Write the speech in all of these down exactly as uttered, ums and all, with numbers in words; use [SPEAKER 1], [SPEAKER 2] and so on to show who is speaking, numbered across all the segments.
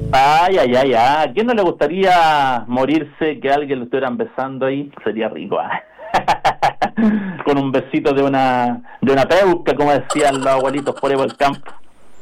[SPEAKER 1] Ay, ay, ay, ay. ¿A quién no le gustaría morirse, que alguien lo estuvieran besando ahí? Sería rico, ¿eh? Con un besito de una de una peuca, como decían los abuelitos por ahí por el campo.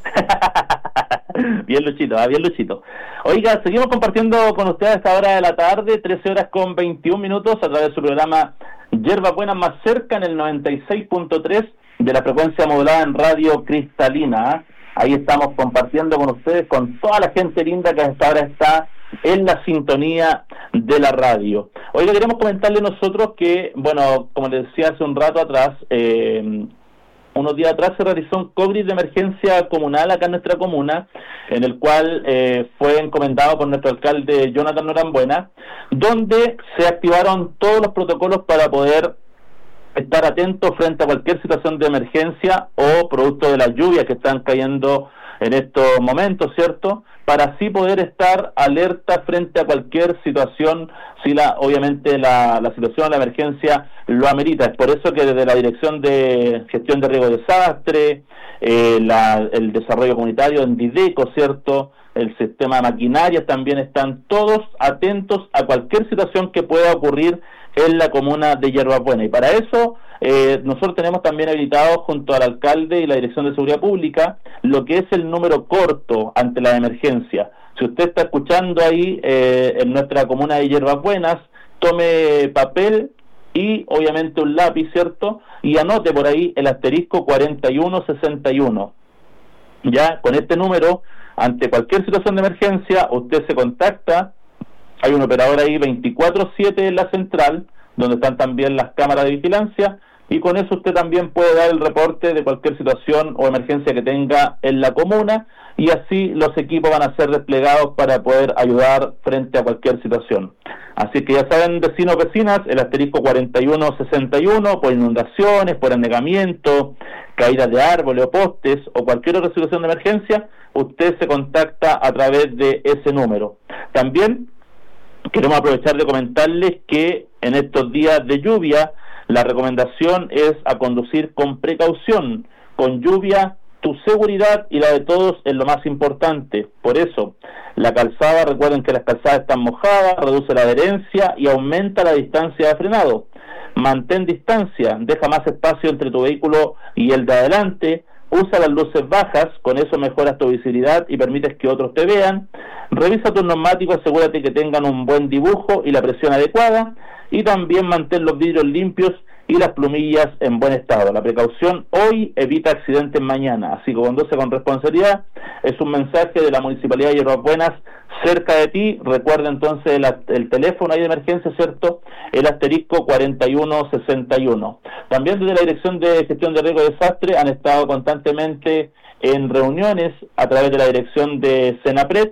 [SPEAKER 1] Bien Luchito, ¿eh? Bien Luchito. Oiga, seguimos compartiendo con ustedes a esta hora de la tarde, trece horas con veintiún minutos, a través de su programa Hierbas Buenas Más Cerca, en el noventa y seis punto tres de la frecuencia modulada en Radio Cristalina, ¿eh? Ahí estamos compartiendo con ustedes, con toda la gente linda que hasta ahora está en la sintonía de la radio. Oiga, queremos comentarle nosotros que, bueno, como les decía hace un rato atrás, eh, unos días atrás se realizó un COVID de emergencia comunal acá en nuestra comuna, en el cual eh, fue encomendado por nuestro alcalde Jonathan Norambuena, donde se activaron todos los protocolos para poder estar atentos frente a cualquier situación de emergencia o producto de las lluvias que están cayendo en estos momentos, ¿cierto? Para así poder estar alerta frente a cualquier situación, si la obviamente la, la situación, la emergencia lo amerita. Es por eso que desde la Dirección de Gestión de Riesgo de Desastre, eh, la, el desarrollo comunitario en Dideco, ¿cierto?, el sistema de maquinarias también están todos atentos a cualquier situación que pueda ocurrir en la comuna de Hierbas Buenas. Y para eso eh, nosotros tenemos también habilitado junto al alcalde y la Dirección de Seguridad Pública lo que es el número corto ante la emergencia. Si usted está escuchando ahí eh, en nuestra comuna de Hierbas Buenas, tome papel y obviamente un lápiz, ¿cierto? Y anote por ahí el asterisco cuarenta y uno sesenta y uno. Ya con este número, ante cualquier situación de emergencia, usted se contacta. Hay un operador ahí veinticuatro siete en la central, donde están también las cámaras de vigilancia, y con eso usted también puede dar el reporte de cualquier situación o emergencia que tenga en la comuna, y así los equipos van a ser desplegados para poder ayudar frente a cualquier situación. Así que ya saben, vecinos, vecinas, el asterisco cuarenta y uno sesenta y uno, por inundaciones, por anegamiento, caídas de árboles o postes, o cualquier otra situación de emergencia, usted se contacta a través de ese número. También queremos aprovechar de comentarles que en estos días de lluvia la recomendación es a conducir con precaución. Con lluvia, tu seguridad y la de todos es lo más importante. Por eso, la calzada, recuerden que las calzadas están mojadas, reduce la adherencia y aumenta la distancia de frenado. Mantén distancia, deja más espacio entre tu vehículo y el de adelante. Usa las luces bajas, con eso mejoras tu visibilidad y permites que otros te vean. Revisa tus neumáticos, asegúrate que tengan un buen dibujo y la presión adecuada. Y también mantén los vidrios limpios y las plumillas en buen estado. La precaución hoy evita accidentes mañana, así que conduce con responsabilidad. Es un mensaje de la Municipalidad de Hierbas Buenas cerca de ti. Recuerda entonces el, el teléfono ahí de emergencia, ¿cierto? El asterisco cuarenta y uno sesenta y uno. También desde la Dirección de Gestión de Riesgo de Desastre han estado constantemente en reuniones a través de la Dirección de Senapred,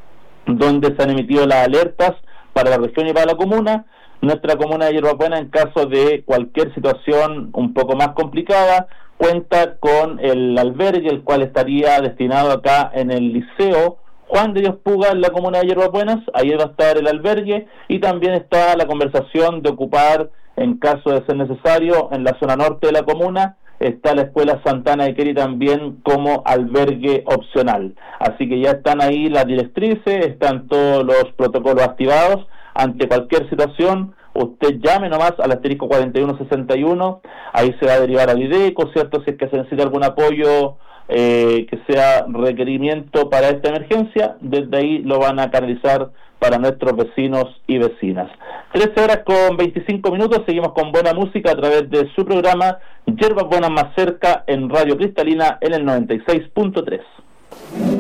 [SPEAKER 1] donde se han emitido las alertas para la región y para la comuna. Nuestra comuna de Hierbas Buenas, en caso de cualquier situación un poco más complicada, cuenta con el albergue, el cual estaría destinado acá en el Liceo Juan de Dios Puga, en la comuna de Hierbas Buenas. Ahí va a estar el albergue, y también está la conversación de ocupar, en caso de ser necesario, en la zona norte de la comuna, está la Escuela Santana de Queri también como albergue opcional. Así que ya están ahí las directrices, están todos los protocolos activados. Ante cualquier situación, usted llame nomás al asterisco cuarenta y uno sesenta y uno, ahí se va a derivar al Dideco, ¿cierto? Si es que se necesita algún apoyo eh, que sea requerimiento para esta emergencia, desde ahí lo van a canalizar para nuestros vecinos y vecinas. trece horas con veinticinco minutos, seguimos con buena música a través de su programa Hierbas Buenas Más Cerca en Radio Cristalina en el noventa y seis punto tres.